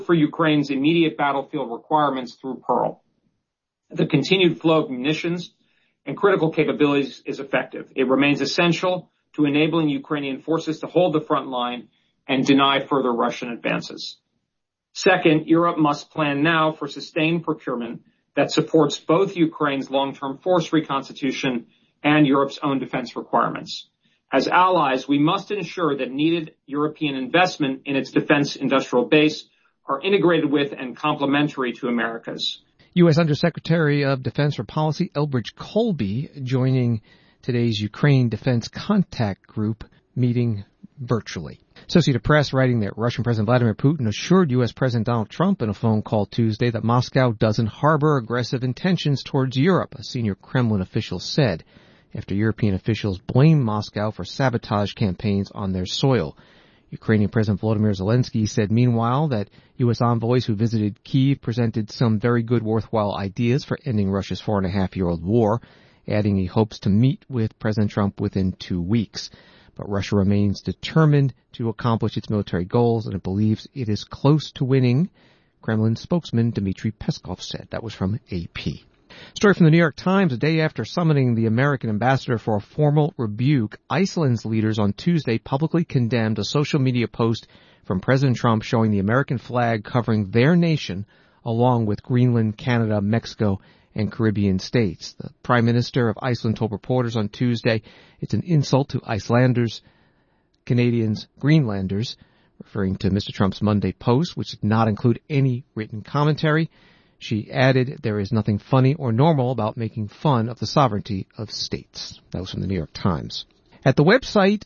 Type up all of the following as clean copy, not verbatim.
for Ukraine's immediate battlefield requirements through Pearl. The continued flow of munitions and critical capabilities is effective. It remains essential to enabling Ukrainian forces to hold the front line and deny further Russian advances. Second, Europe must plan now for sustained procurement that supports both Ukraine's long-term force reconstitution and Europe's own defense requirements. As allies, we must ensure that needed European investment in its defense industrial base are integrated with and complementary to America's. U.S. Undersecretary of Defense for Policy Elbridge Colby joining today's Ukraine Defense Contact Group meeting virtually. Associated Press writing that Russian President Vladimir Putin assured U.S. President Donald Trump in a phone call Tuesday that Moscow doesn't harbor aggressive intentions towards Europe, a senior Kremlin official said, after European officials blamed Moscow for sabotage campaigns on their soil. Ukrainian President Volodymyr Zelensky said, meanwhile, that U.S. envoys who visited Kyiv presented some very good, worthwhile ideas for ending Russia's 4.5-year-old war, adding he hopes to meet with President Trump within 2 weeks. But Russia remains determined to accomplish its military goals, and it believes it is close to winning, Kremlin spokesman Dmitry Peskov said. That was from AP. Story from the New York Times. A day after summoning the American ambassador for a formal rebuke, Iceland's leaders on Tuesday publicly condemned a social media post from President Trump showing the American flag covering their nation, along with Greenland, Canada, Mexico, and Caribbean states. The Prime Minister of Iceland told reporters on Tuesday it's an insult to Icelanders, Canadians, Greenlanders, referring to Mr. Trump's Monday post, which did not include any written commentary. She added, there is nothing funny or normal about making fun of the sovereignty of states. That was from the New York Times. At the website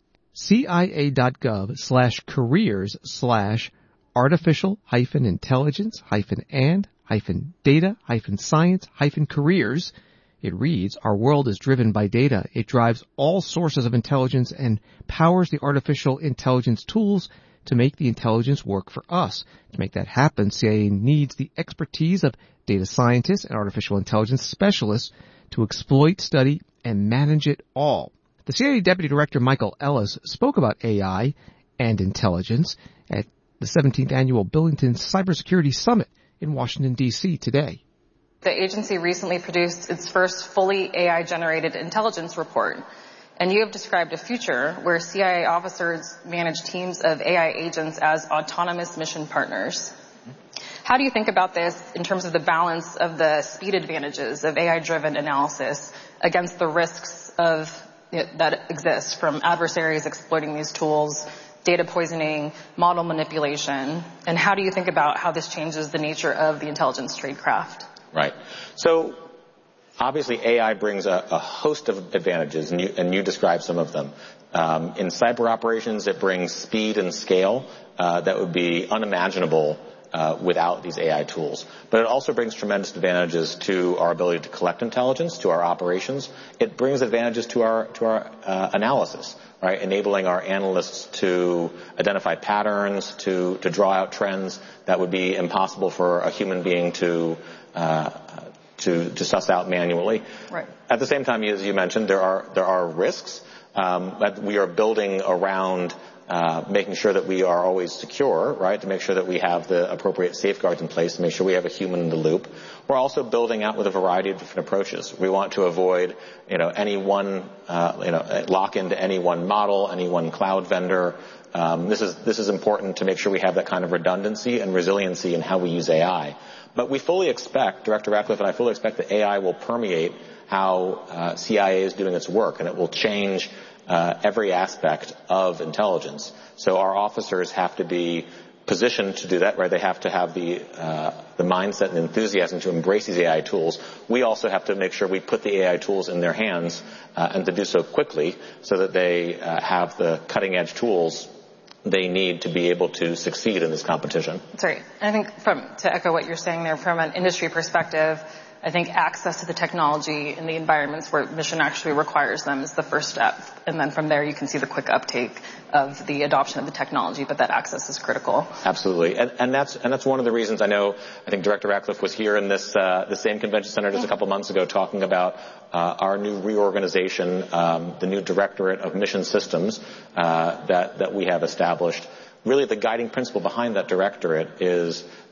cia.gov/artificial-intelligence-and-data-science-careers, it reads, our world is driven by data. It drives all sources of intelligence and powers the artificial intelligence tools to make the intelligence work for us. To make that happen, CIA needs the expertise of data scientists and artificial intelligence specialists to exploit, study, and manage it all. The CIA Deputy Director Michael Ellis spoke about AI and intelligence at the 17th Annual Billington Cybersecurity Summit in Washington, D.C. today. The agency recently produced its first fully AI-generated intelligence report. And you have described a future where CIA officers manage teams of AI agents as autonomous mission partners. How do you think about this in terms of the balance of the speed advantages of AI-driven analysis against the risks that exist from adversaries exploiting these tools, data poisoning, model manipulation? And how do you think about how this changes the nature of the intelligence tradecraft? Right. So obviously, AI brings a host of advantages, and you described some of them. In cyber operations, it brings speed and scale that would be unimaginable without these AI tools. But it also brings tremendous advantages to our ability to collect intelligence, to our operations. It brings advantages to our analysis, right? Enabling our analysts to identify patterns, to draw out trends that would be impossible for a human being to suss out manually. Right. At the same time, as you mentioned, there are risks that we are building around making sure that we are always secure, right, to make sure that we have the appropriate safeguards in place, to make sure we have a human in the loop. We're also building out with a variety of different approaches. We want to avoid, any one, lock into any one model, any one cloud vendor. This is important to make sure we have that kind of redundancy and resiliency in how we use AI. But we fully expect, Director Ratcliffe and I fully expect that AI will permeate how CIA is doing its work, and it will change every aspect of intelligence. So our officers have to be positioned to do that, right? They have to have the mindset and enthusiasm to embrace these AI tools. We also have to make sure we put the AI tools in their hands and to do so quickly so that they have the cutting-edge tools they need to be able to succeed in this competition. Sorry, I think to echo what you're saying there, from an industry perspective, I think access to the technology in the environments where mission actually requires them is the first step. And then from there, you can see the quick uptake of the adoption of the technology, but that access is critical. Absolutely. And that's one of the reasons I think Director Ratcliffe was here in this, the same convention center just a couple months ago talking about, our new reorganization, the new Directorate of Mission Systems, that we have established. Really, the guiding principle behind that directorate is